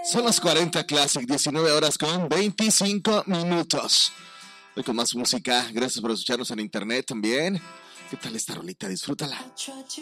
Son las 40 Classic, 19 horas con 25 minutos. Hoy con más música. Gracias por escucharnos en internet también. ¿Qué tal esta rolita? Disfrútala.